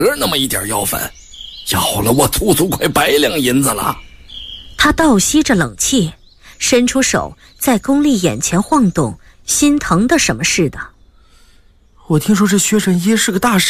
那么一点药粉，要了我足足快100两银子了。 他倒吸着冷气，伸出手在宫丽眼前晃动，心疼的什么似的。 我听说这薛神医是个大